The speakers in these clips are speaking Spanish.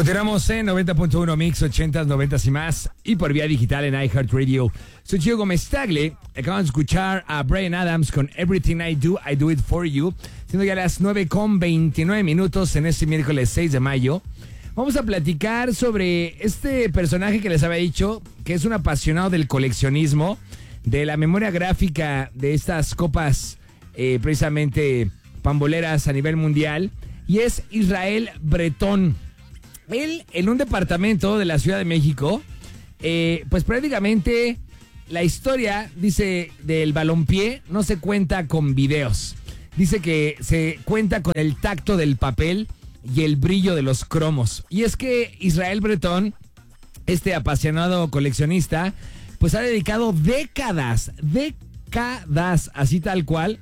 Continuamos en 90.1 Mix, 80s, 90s y más. Y por vía digital en iHeartRadio. Soy Gio Gómez Tagle. Acabamos de escuchar a Bryan Adams con Everything I Do It For You. Siendo ya las 9:29 en este miércoles 6 de mayo. Vamos a platicar sobre este personaje que les había dicho, que es un apasionado del coleccionismo, de la memoria gráfica de estas copas precisamente pamboleras a nivel mundial. Y es Israel Breton. Él, en un departamento de la Ciudad de México, pues prácticamente la historia, dice, del balompié no se cuenta con videos. Dice que se cuenta con el tacto del papel y el brillo de los cromos. Y es que Israel Breton, este apasionado coleccionista, pues ha dedicado décadas, así tal cual,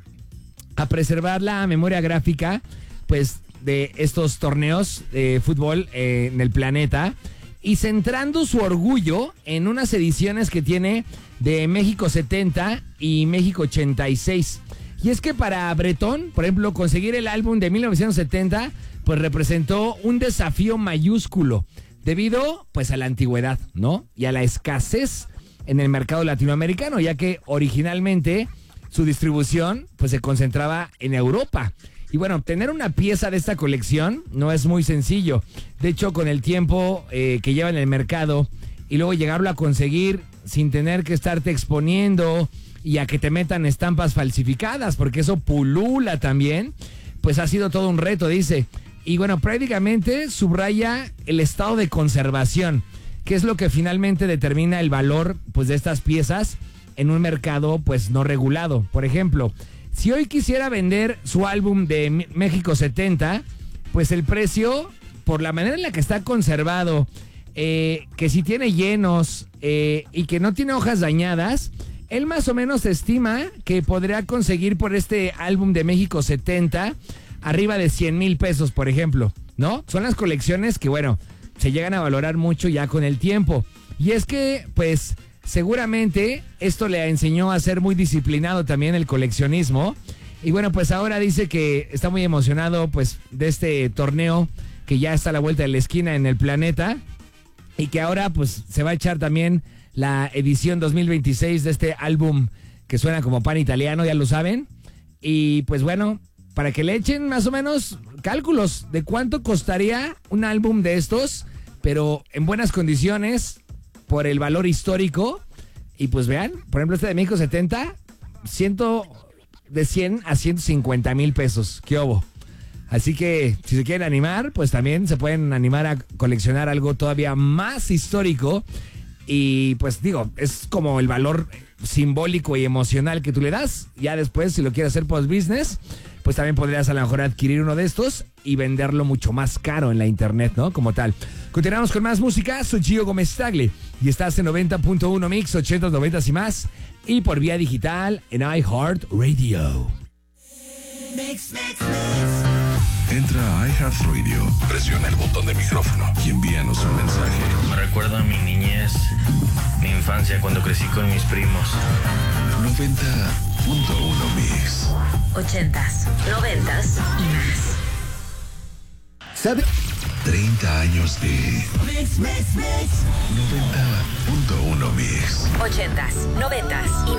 a preservar la memoria gráfica, pues, de estos torneos de fútbol en el planeta, y centrando su orgullo en unas ediciones que tiene de México 70 y México 86. Y es que para Breton, por ejemplo, conseguir el álbum de 1970, pues representó un desafío mayúsculo, debido pues a la antigüedad, ¿no? Y a la escasez en el mercado latinoamericano, ya que originalmente su distribución pues se concentraba en Europa. Y bueno, obtener una pieza de esta colección no es muy sencillo. De hecho, con el tiempo que lleva en el mercado y luego llegarlo a conseguir sin tener que estarte exponiendo y a que te metan estampas falsificadas, porque eso pulula también, pues ha sido todo un reto, dice. Y bueno, prácticamente subraya el estado de conservación, que es lo que finalmente determina el valor pues de estas piezas en un mercado pues no regulado. Por ejemplo, si hoy quisiera vender su álbum de México 70, pues el precio, por la manera en la que está conservado, que si tiene llenos y que no tiene hojas dañadas, él más o menos estima que podría conseguir por este álbum de México 70 arriba de 100,000 pesos, por ejemplo, ¿no? Son las colecciones que, bueno, se llegan a valorar mucho ya con el tiempo. Y es que, pues, seguramente esto le enseñó a ser muy disciplinado también el coleccionismo. Y bueno, pues ahora dice que está muy emocionado pues de este torneo que ya está a la vuelta de la esquina en el planeta. Y que ahora pues se va a echar también la edición 2026 de este álbum que suena como pan italiano, ya lo saben. Y pues bueno, para que le echen más o menos cálculos de cuánto costaría un álbum de estos, pero en buenas condiciones, por el valor histórico. Y pues vean, por ejemplo, este de México 70, de 100 a 150,000 pesos. ¿Qué hubo? Así que si se quieren animar, pues también se pueden animar a coleccionar algo todavía más histórico. Y pues digo, es como el valor simbólico y emocional que tú le das. Ya después, si lo quieres hacer post-business, pues también podrías a lo mejor adquirir uno de estos y venderlo mucho más caro en la internet, ¿no? Como tal. Continuamos con más música. Soy Gio Gómez Tagle y estás en 90.1 Mix, 80s, 90s y más. Y por vía digital en iHeartRadio. Entra a iHeartRadio, presiona el botón de micrófono y envíanos un mensaje. Me recuerda a mi niñez, mi infancia cuando crecí con mis primos. 90.1 Mix. 80s, 90s y más. ¿Sabe? 30 años de Mix. 90.1 Mix. 80s, 90s y